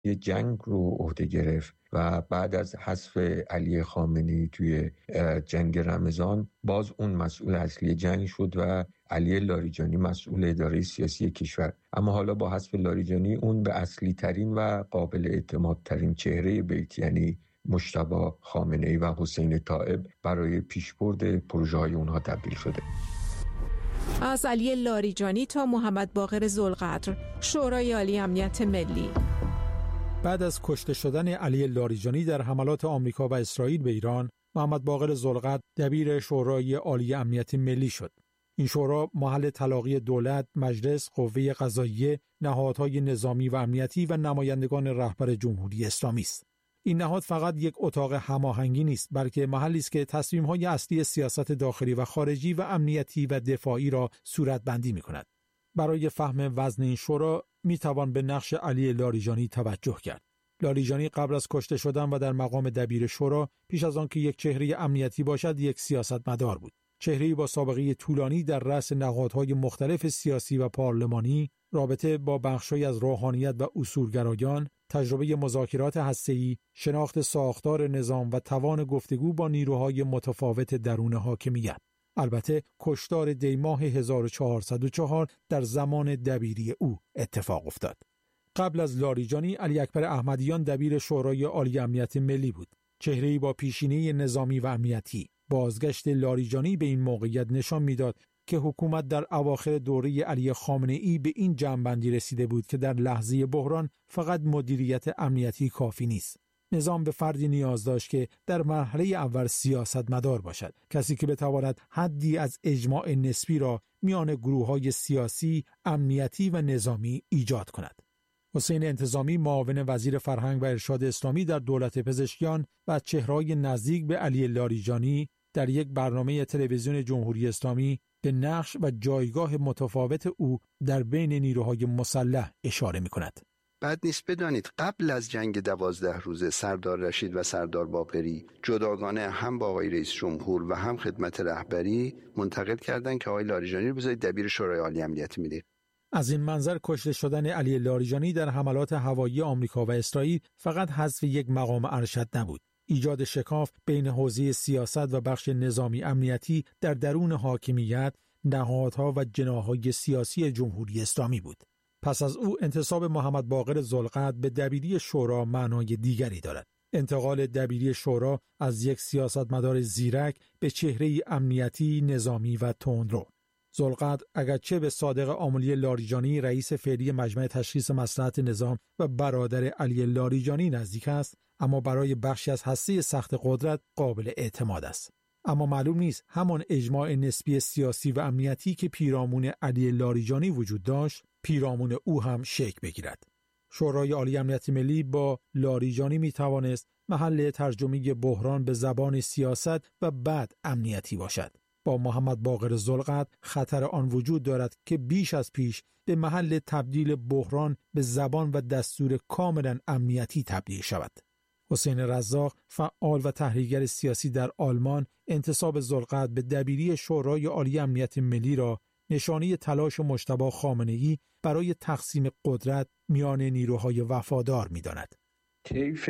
جنگ رو عهده گرفت و بعد از حذف علی خامنه‌ای توی جنگ رمضان باز اون مسئول اصلی جنگ شد و علی لاریجانی مسئول اداره سیاسی کشور. اما حالا با حذف لاریجانی اون به اصلی ترین و قابل اعتماد ترین چهره بیت یعنی مجتبی خامنه‌ای و حسین طایب برای پیشبرد پروژه‌های اونها تبدیل شده. از علی لاریجانی تا محمد باقر ذوالقدر، شورای عالی امنیت ملی. بعد از کشته شدن علی لاریجانی در حملات آمریکا و اسرائیل به ایران، محمد باقر ذوالقدر دبیر شورای عالی امنیت ملی شد. این شورا محل تلاقی دولت، مجلس، قوه قضاییه، نهادهای نظامی و امنیتی و نمایندگان رهبر جمهوری اسلامی است. این نهاد فقط یک اتاق هماهنگی نیست، بلکه محلی است که تصمیم‌های اصلی سیاست داخلی و خارجی و امنیتی و دفاعی را صورت‌بندی می‌کند. برای فهم وزن این شورا می‌توان به نقش علی لاریجانی توجه کرد. لاریجانی قبل از کشته شدن و در مقام دبیر شورا، پیش از آن که یک چهره امنیتی باشد، یک سیاستمدار بود. چهره‌ای با سابقه طولانی در رأس نهادهای مختلف سیاسی و پارلمانی، رابطه با بخش‌هایی از روحانیت و اصولگرایان، تجربه مذاکرات هسته‌ای، شناخت ساختار نظام و توان گفتگو با نیروهای متفاوت درون حاکمیت. البته کشتار دیماه 1404 در زمان دبیری او اتفاق افتاد. قبل از لاریجانی، علی اکبر احمدیان دبیر شورای عالی امنیت ملی بود. چهره‌ای با پیشینه نظامی و امنیتی. بازگشت لاریجانی به این موقعیت نشان می‌داد که حکومت در اواخر دوره علی خامنه‌ای به این جمع‌بندی رسیده بود که در لحظه بحران فقط مدیریت امنیتی کافی نیست. نظام به فردی نیاز داشت که در مرحله اول سیاستمدار باشد، کسی که بتواند حدی از اجماع نسبی را میان گروه‌های سیاسی، امنیتی و نظامی ایجاد کند. حسین انتظامی، معاون وزیر فرهنگ و ارشاد اسلامی در دولت پزشکیان و چهره‌های نزدیک به علی لاریجانی، در یک برنامه تلویزیون جمهوری اسلامی به نقش و جایگاه متفاوت او در بین نیروهای مسلح اشاره می‌کند. بد نیست بدانید قبل از جنگ 12 روزه سردار رشید و سردار باقری جداگانه هم با آقای رئیس جمهور و هم خدمت رهبری منتقد کردند که آقای لاریجانی رو بذارید دبیر شورای عالی امنیت ملی. از این منظر کشته شدن علی لاریجانی در حملات هوایی آمریکا و اسرائیل فقط حذف یک مقام ارشد نبود. ایجاد شکاف بین حوزه سیاست و بخش نظامی امنیتی در درون حاکمیت، نهادها و جناح‌های سیاسی جمهوری اسلامی بود. پس از او انتصاب محمد باقر ذوالقدر به دبیری شورا معنای دیگری دارد. انتقال دبیری شورا از یک سیاستمدار زیرک به چهره‌ای امنیتی، نظامی و تندرو. ذوالقدر اگرچه به صادق آملی لاریجانی رئیس فعلی مجمع تشخیص مصلحت نظام و برادر علی لاریجانی نزدیک است، اما برای بخشی از هسته سخت قدرت قابل اعتماد است. اما معلوم نیست همان اجماع نسبی سیاسی و امنیتی که پیرامون علی لاریجانی وجود داشت، پیرامون او هم شکل بگیرد. شورای عالی امنیت ملی با لاریجانی می توانست محل ترجمه بحران به زبان سیاست و بعد امنیتی باشد. با محمد باقر ذوالقدر خطر آن وجود دارد که بیش از پیش به محل تبدیل بحران به زبان و دستور کاملا امنیتی تبدیل شود. حسین رزاق، فعال و تحریرگر سیاسی در آلمان، انتصاب ذوالقدر به دبیری شورای عالی امنیت ملی را نشانه تلاش مجتبی خامنه‌ای برای تقسیم قدرت میان نیروهای وفادار می‌داند. طیف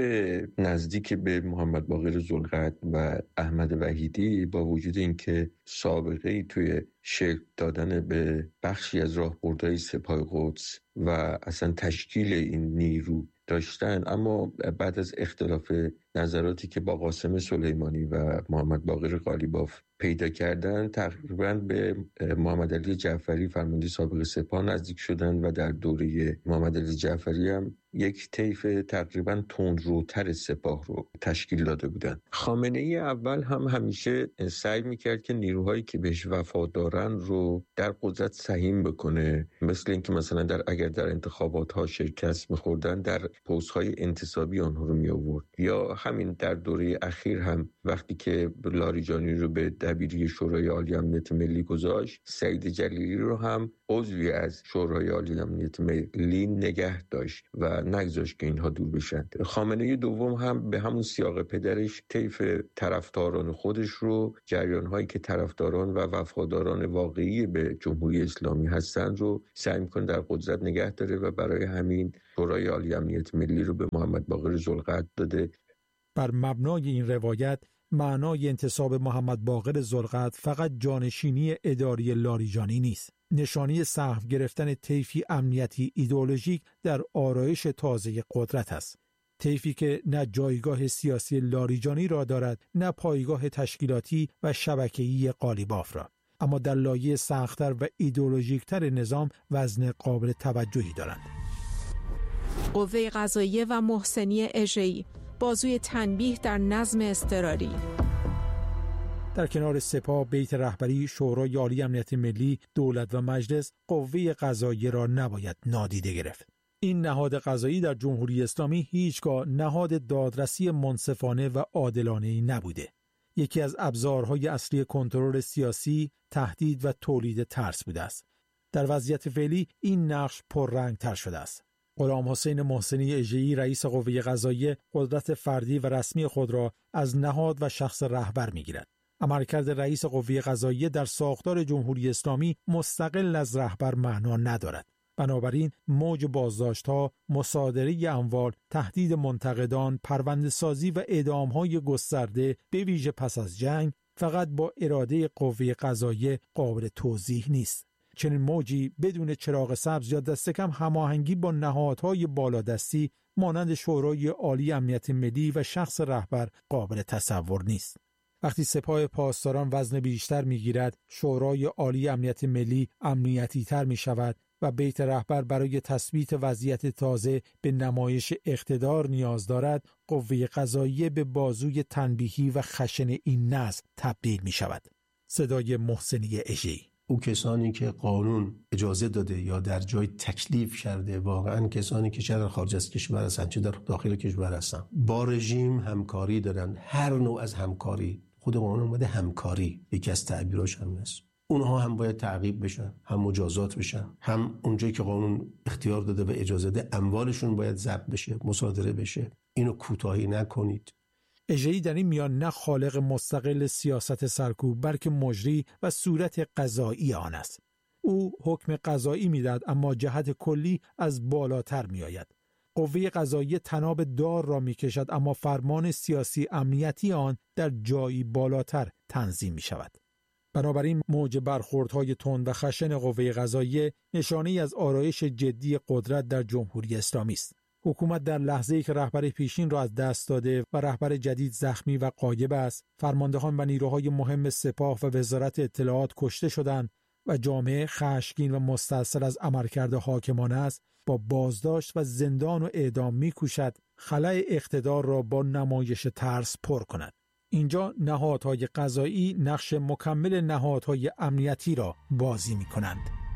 نزدیک به محمد باقر ذوالقدر و احمد وحیدی با وجود اینکه سابقه‌ای توی شکل دادن به بخشی از راهبردهای سپاه قدس و اصلا تشکیل این نیرو داشتن، اما بعد از اختلاف نظراتی که با قاسم سلیمانی و محمد باقر قالیباف پیدا کردن، تقریبا به محمد علی جعفری فرمانده سابق سپاه نزدیک شدن و در دوره محمد علی جعفری هم یک طیف تقریبا تندروتر سپاه رو تشکیل داده بودن. خامنه‌ای اول هم همیشه سعی میکرد که نیروهایی که بهش وفادارن رو در قدرت سهیم بکنه، مثل اینکه مثلا اگر در انتخابات ها شرکت میخوردن در پست‌های انتصابی آنها رو می آورد، یا همین در دوره اخیر هم وقتی که لاریجانی رو به دبیری شورای عالی امنیت ملی گذاشت، سعید جلیلی رو هم عضوی از شورای عالی امنیت ملی نگه داشت و نگذاشت که اینها دور بشن. خامنه‌ای دوم هم به همون سیاق پدرش طیف طرفداران خودش رو، جریان‌هایی که طرفداران و وفاداران واقعی به جمهوری اسلامی هستند رو سعی می‌کنه در قدرت نگه داره و برای همین شورای عالی امنیت ملی رو به محمد باقر ذوالقعد داده. بر مبنای این روایت معنای انتصاب محمد باقر ذوالقعد فقط جانشینی اداری لاریجانی نیست، نشانی سهم گرفتن طیفی امنیتی ایدئولوژیک در آرایش تازه قدرت است. طیفی که نه جایگاه سیاسی لاریجانی را دارد، نه پایگاه تشکیلاتی و شبکه‌ای قالیباف را، اما در لایه سخت‌تر و ایدئولوژیک‌تر نظام وزن قابل توجهی دارند. قوه قضاییه و محسنی اژه‌ای، بازوی تنبیه در نظم اضطراری. در کنار سپاه، بیت رهبری، شورای عالی امنیت ملی، دولت و مجلس، قوه قضاییه را نباید نادیده گرفت. این نهاد قضایی در جمهوری اسلامی هیچگاه نهاد دادرسی منصفانه و عادلانه‌ای نبوده. یکی از ابزارهای اصلی کنترل سیاسی، تهدید و تولید ترس بوده است. در وضعیت فعلی این نقش پررنگ‌تر شده است. غلام حسین محسنی اژه‌ای، رئیس قوه قضاییه، قدرت فردی و رسمی خود را از نهاد و شخص رهبر می‌گیرد. عملکرد رئیس قوه قضاییه در ساختار جمهوری اسلامی مستقل از رهبر معنا ندارد. بنابراین موج بازداشت‌ها، مصادره اموال، تهدید منتقدان، پرونده‌سازی و اعدام‌های گسترده به ویژه پس از جنگ فقط با اراده قوه قضاییه قابل توضیح نیست. چنین موجی بدون چراغ سبز یا دست کم هماهنگی با نهادهای بالادستی مانند شورای عالی امنیت ملی و شخص رهبر قابل تصور نیست. وقتی سپاه پاسداران وزن بیشتر می‌گیرد، شورای عالی امنیت ملی امنیتی تر می‌شود و بیت رهبر برای تثبیت وضعیت تازه به نمایش اقتدار نیاز دارد، قوه قضاییه به بازوی تنبیهی و خشن این نظم تبدیل می‌شود. صدای محسنی اژه‌ای. او کسانی که قانون اجازه داده یا در جای تکلیف کرده واقعا کسانی که چه در خارج از کشور هستند چه در داخل کشور هستند با رژیم همکاری دارن، هر نوع از همکاری. خود قانون اومده همکاری یکی از تعبیراش هم هست. اونها هم باید تعقیب بشن، هم مجازات بشن، هم اونجایی که قانون اختیار داده و اجازه ده اموالشون باید ضبط بشه، مصادره بشه. اینو کوتاهی نکنید. اژه‌ای در این میان نه خالق مستقل سیاست سرکوب بلکه مجری و صورت قضایی آن است. او حکم قضایی میدهد اما جهت کلی از بالاتر میآید. قوه قضاییه طناب دار را میکشد اما فرمان سیاسی امنیتی آن در جایی بالاتر تنظیم می شود. بنابراین موج برخوردهای تند و خشن قوه قضاییه نشانه‌ای از آرایش جدی قدرت در جمهوری اسلامی است. حکومت در لحظه‌ای که رهبر پیشین را از دست داده و رهبر جدید زخمی و غایب است، فرماندهان و نیروهای مهم سپاه و وزارت اطلاعات کشته شدند و جامعه خشمگین و مستأصل از عملکرد حاکمانه است، با بازداشت و زندان و اعدام می‌کوشد خلأ اقتدار را با نمایش ترس پر کند. اینجا نهادهای قضایی نقش مکمل نهادهای امنیتی را بازی می‌کنند.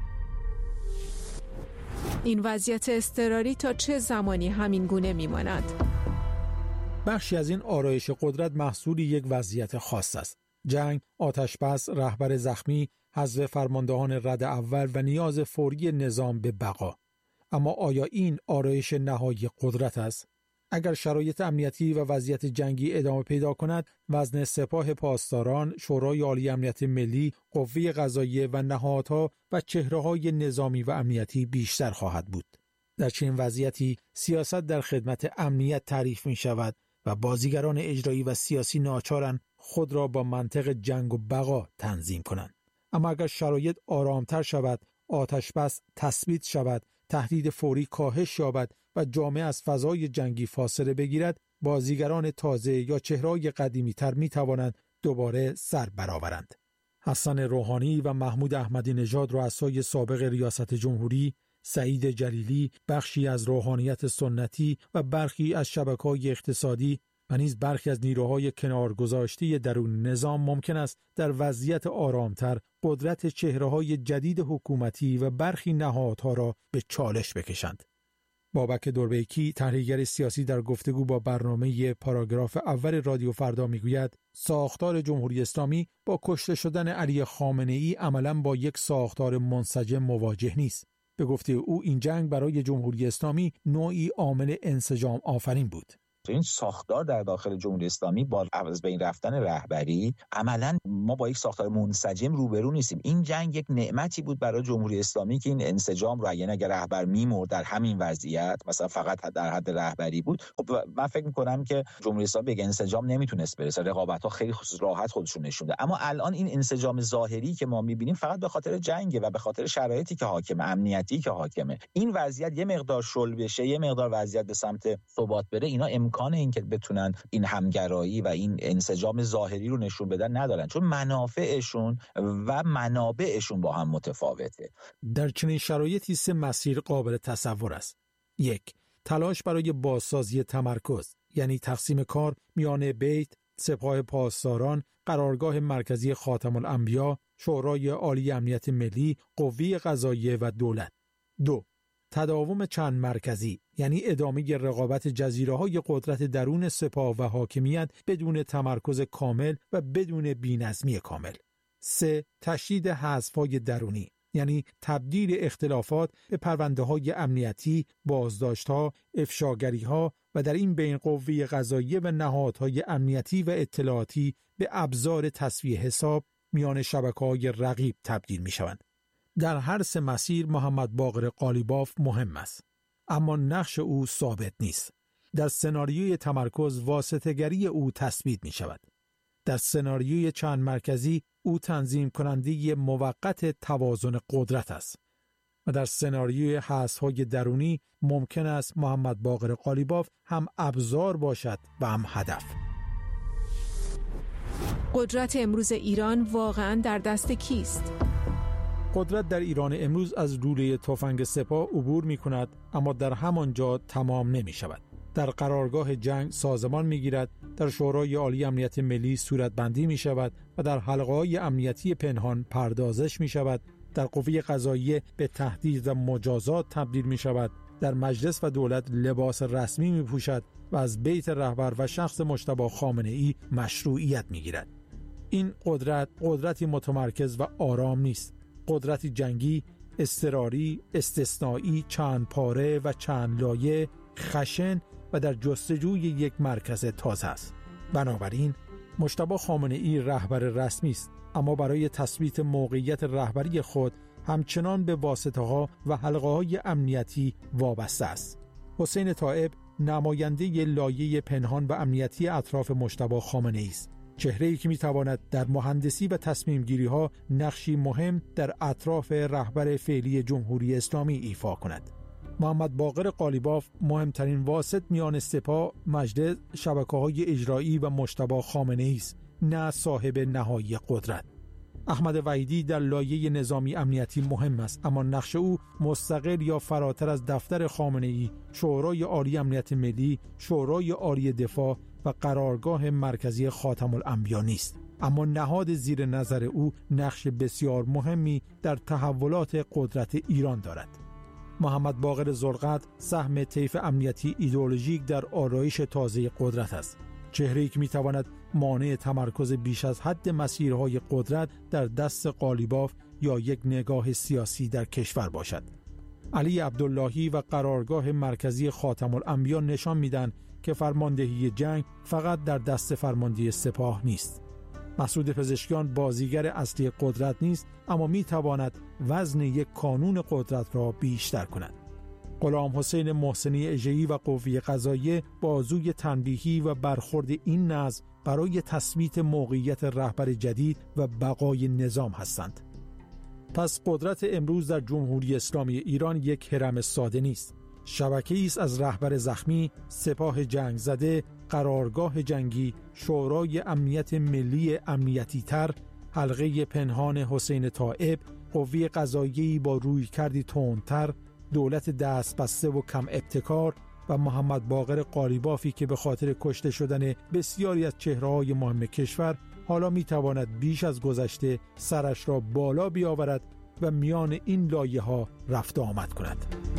این وضعیت اضطراری تا چه زمانی همین گونه می‌ماند؟ بخشی از این آرایش قدرت محصول یک وضعیت خاص است. جنگ، آتش بس، رهبر زخمی، حذف فرماندهان رد اول و نیاز فوری نظام به بقا. اما آیا این آرایش نهایی قدرت است؟ اگر شرایط امنیتی و وضعیت جنگی ادامه پیدا کند، وزن سپاه پاسداران، شورای عالی امنیت ملی، قوه قضاییه و نهادها و چهره‌های نظامی و امنیتی بیشتر خواهد بود. در چنین وضعیتی سیاست در خدمت امنیت تعریف می شود و بازیگران اجرایی و سیاسی ناچارند خود را با منطق جنگ و بقا تنظیم کنند. اما اگر شرایط آرامتر شود، آتش بس تثبیت شود، تهدید فوری کاهش یابد و جامعه از فضای جنگی فاصله بگیرد، بازیگران تازه یا چهره‌های قدیمی‌تر می‌توانند دوباره سر برآورند. حسن روحانی و محمود احمدی نژاد رؤسای سابق ریاست جمهوری، سعید جلیلی، بخشی از روحانیت سنتی و برخی از شبکه‌های اقتصادی و نیز برخی از نیروهای کنارگذاشته درون نظام ممکن است در وضعیت آرامتر قدرت چهره‌های جدید حکومتی و برخی نهادها را به چالش بکشند. بابک دوربیکی، تحلیلگر سیاسی، در گفتگو با برنامه پاراگراف اول رادیو فردا میگوید ساختار جمهوری اسلامی با کشته شدن علی خامنه‌ای عملاً با یک ساختار منسجم مواجه نیست. به گفته او این جنگ برای جمهوری اسلامی نوعی عامل انسجام آفرین بود. این ساختار در داخل جمهوری اسلامی با از بین رفتن رهبری عملاً ما با یک ساختار منسجم روبرو نیستیم. این جنگ یک نعمتی بود برای جمهوری اسلامی که این انسجام رو اگر رهبر میمرد در همین وضعیت مثلا فقط در حد رهبری بود، خب من فکر می‌کنم که جمهوری اسلامی به انسجام نمیتونست برسه. رقابت‌ها خیلی راحت خودشون نشون داد. اما الان این انسجام ظاهری که ما می‌بینیم فقط به خاطر جنگ و به خاطر شرایطی که حاکمه، امنیتی که حاکمه. این وضعیت یه مقدار شل بشه، یه مقدار وضعیت به سمت ثبات بره، اینا امکان این که بتونن این همگرایی و این انسجام ظاهری رو نشون بدن ندارن، چون منافعشون و منابعشون با هم متفاوته. در چنین شرایطی 3 مسیر قابل تصور است. 1. تلاش برای بازسازی تمرکز، یعنی تقسیم کار میان بیت، سپاه پاسداران، قرارگاه مرکزی خاتم الانبیا، شورای عالی امنیت ملی، قوه قضاییه و دولت. 2. تداوم چند مرکزی، یعنی ادامه رقابت جزیره‌های قدرت درون سپاه و حاکمیت بدون تمرکز کامل و بدون بی‌نظمی کامل. 3. تشدید حذف‌های درونی، یعنی تبدیل اختلافات به پرونده‌های امنیتی، بازداشت‌ها، افشاگری‌ها و در این بین قوه قضاییه و نهادهای امنیتی و اطلاعاتی به ابزار تسویه حساب میان شبکه‌های رقیب تبدیل می‌شوند. در هر 3 مسیر محمد باقر قالیباف مهم است، اما نقش او ثابت نیست. در سناریوی تمرکز واسطه‌گری او تثبیت می شود. در سناریوی چند مرکزی او تنظیم کننده موقت توازن قدرت است و در سناریوی حذف‌های درونی ممکن است محمد باقر قالیباف هم ابزار باشد و هم هدف. قدرت امروز ایران واقعاً در دست کیست؟ قدرت در ایران امروز از لوله تفنگ سپاه عبور می کند، اما در همان جا تمام نمی شود. در قرارگاه جنگ سازمان می گیرد، در شورای عالی امنیت ملی صورتبندی می شود و در حلقه‌های امنیتی پنهان پردازش می شود. در قوه قضاییه به تهدید و مجازات تبدیل می شود. در مجلس و دولت لباس رسمی می پوشد و از بیت رهبر و شخص مجتبی خامنه‌ای مشروعیت می گیرد. این قدرتی متمرکز و آرام نیست. قدرتی جنگی، اضطراری، استثنایی، چند پاره و چند لایه، خشن و در جستجوی یک مرکز تازه است. بنابراین مجتبی خامنه‌ای رهبر رسمی است، اما برای تثبیت موقعیت رهبری خود همچنان به واسطه‌ها و حلقه‌های امنیتی وابسته است. حسین طایب نماینده لایه پنهان و امنیتی اطراف مجتبی خامنه‌ای است. چهره‌ای که می‌تواند در مهندسی و تصمیم‌گیری‌ها نقشی مهم در اطراف رهبر فعلی جمهوری اسلامی ایفا کند. محمد باقر قالیباف مهمترین واسط میان سپاه، مجلس، شبکه‌های اجرایی و مجتبی خامنه‌ای است، نه صاحب نهایی قدرت. احمد وحیدی در لایه نظامی امنیتی مهم است، اما نقش او مستقل یا فراتر از دفتر خامنه‌ای، شورای عالی امنیت ملی، شورای عالی دفاع و قرارگاه مرکزی خاتم الانبیا نیست. اما نهاد زیر نظر او نقش بسیار مهمی در تحولات قدرت ایران دارد. محمد باقر ذوالقدر سهم طیف امنیتی ایدئولوژیک در آرایش تازه قدرت است. چهره‌ای که می‌تواند مانع تمرکز بیش از حد مسیرهای قدرت در دست قالیباف یا یک نگاه سیاسی در کشور باشد. علی عبداللهی و قرارگاه مرکزی خاتم الانبیا نشان می‌دهند که فرماندهی جنگ فقط در دست فرماندهی سپاه نیست. مسعود پزشکیان بازیگر اصلی قدرت نیست، اما می‌تواند وزن یک کانون قدرت را بیشتر کند. غلام حسین محسنی اژه‌ای و قوه قضاییه بازوی تنبیهی و برخورد این نظم برای تثبیت موقعیت رهبر جدید و بقای نظام هستند. پس قدرت امروز در جمهوری اسلامی ایران یک هرم ساده نیست. شبکه‌ای است از رهبر زخمی، سپاه جنگ زده، قرارگاه جنگی، شورای امنیت ملی امنیتی تر، حلقه پنهان حسین طایب، قوه قضاییه‌ای با رویکردی تندتر، دولت دست بسته و کم ابتکار و محمد باقر قالیبافی که به خاطر کشته شدن بسیاری از چهره‌های مهم کشور حالا می‌تواند بیش از گذشته سرش را بالا بیاورد و میان این لایه‌ها رفت آمد کند.